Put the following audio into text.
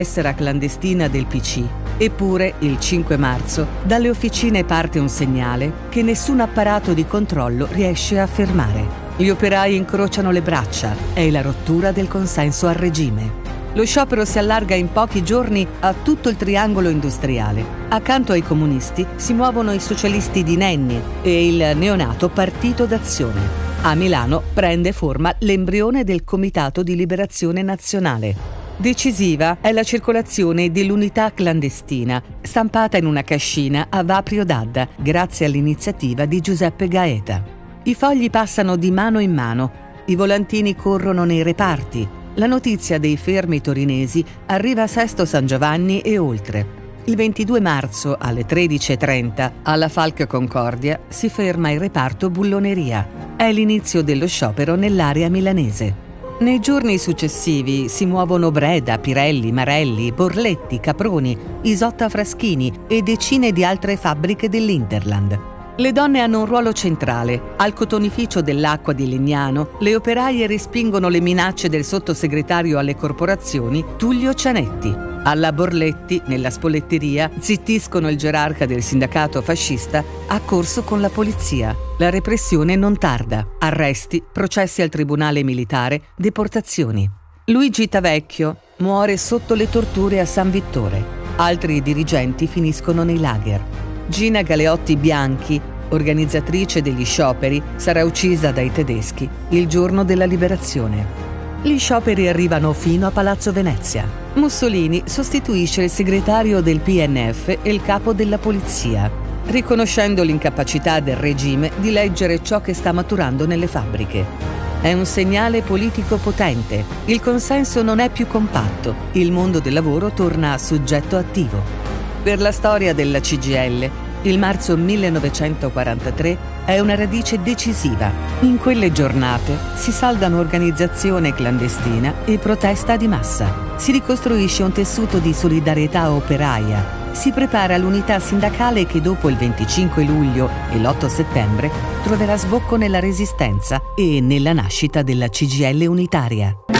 tessera clandestina del PC. Eppure, il 5 marzo, dalle officine parte un segnale che nessun apparato di controllo riesce a fermare. Gli operai incrociano le braccia, è la rottura del consenso al regime. Lo sciopero si allarga in pochi giorni a tutto il triangolo industriale. Accanto ai comunisti si muovono i socialisti di Nenni e il neonato Partito d'Azione. A Milano prende forma l'embrione del Comitato di Liberazione Nazionale. Decisiva è la circolazione dell'unità clandestina, stampata in una cascina a Vaprio d'Adda, grazie all'iniziativa di Giuseppe Gaeta. I fogli passano di mano in mano, i volantini corrono nei reparti, la notizia dei fermi torinesi arriva a Sesto San Giovanni e oltre. Il 22 marzo alle 13:30 alla Falck Concordia si ferma il reparto bulloneria. È l'inizio dello sciopero nell'area milanese. Nei giorni successivi si muovono Breda, Pirelli, Marelli, Borletti, Caproni, Isotta Fraschini e decine di altre fabbriche dell'Interland. Le donne hanno un ruolo centrale. Al cotonificio dell'acqua di Legnano, le operaie respingono le minacce del sottosegretario alle corporazioni Tullio Cianetti. Alla Borletti, nella spolletteria, zittiscono il gerarca del sindacato fascista accorso con la polizia. La repressione non tarda. Arresti, processi al tribunale militare, deportazioni. Luigi Tavecchio muore sotto le torture a San Vittore. Altri dirigenti finiscono nei lager. Gina Galeotti Bianchi, organizzatrice degli scioperi, sarà uccisa dai tedeschi il giorno della liberazione. Gli scioperi arrivano fino a Palazzo Venezia. Mussolini sostituisce il segretario del PNF e il capo della polizia, riconoscendo l'incapacità del regime di leggere ciò che sta maturando nelle fabbriche. È un segnale politico potente. Il consenso non è più compatto. Il mondo del lavoro torna soggetto attivo. Per la storia della CGIL, il marzo 1943 è una radice decisiva. In quelle giornate si saldano organizzazione clandestina e protesta di massa. Si ricostruisce un tessuto di solidarietà operaia. Si prepara l'unità sindacale che dopo il 25 luglio e l'8 settembre troverà sbocco nella resistenza e nella nascita della CGIL unitaria.